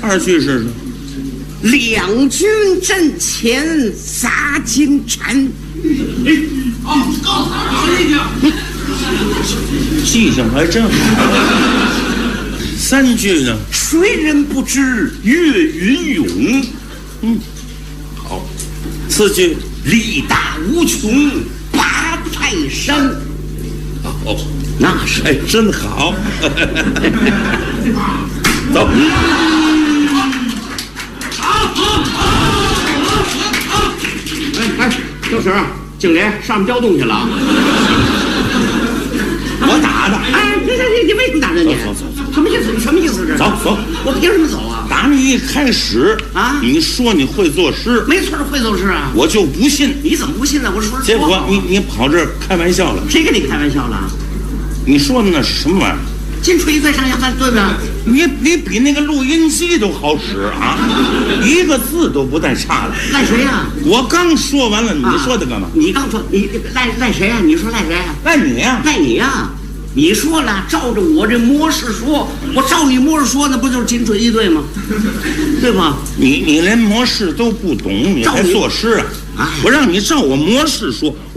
二句是两军阵前砸金蝉。 告诉记性还真好。三句呢？ 谁人不知岳云勇？ 好。四句力大无穷拔泰山。 哦， 那是哎，真好。走。 哎，周婶啊，经理上面调动去了啊。 我打的。 哎，你为什么打人？你走， 什么意思？什么意思？这走， 我凭什么走啊？ 打你一开始啊， 你说你会作诗， 没错，会作诗啊。 我就不信。 你怎么不信呢？我说结果你跑这儿开玩笑了。 谁跟你开玩笑了？ 你说的那是什么玩意儿？ 金锤一对上下翻，对不对？ 你比那个录音机都好使啊，一个字都不带差的。 赖谁呀？ 我刚说完了，你说它干嘛？ 你刚说你赖谁呀？你说赖谁？ 赖你呀？ 赖你呀？你说了，照着我这模式说，我照你模式说，那不就是金锤一对吗？对吧？ 你连模式都不懂，你还作诗啊？我让你照我模式说。